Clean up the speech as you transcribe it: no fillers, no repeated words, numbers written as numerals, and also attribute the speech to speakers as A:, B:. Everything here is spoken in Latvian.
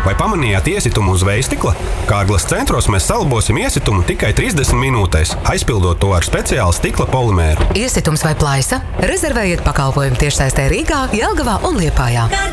A: Vai pamanījāt iesitumu uz vejstikla? Kārglas centros mēs salabosim iesitumu tikai 30 minūtēs, aizpildot to ar speciālu stikla polimēru.
B: Iesitums vai plaisa? Rezervējiet pakalpojumu tiešsaistē Rīgā, Jelgavā un Liepājā.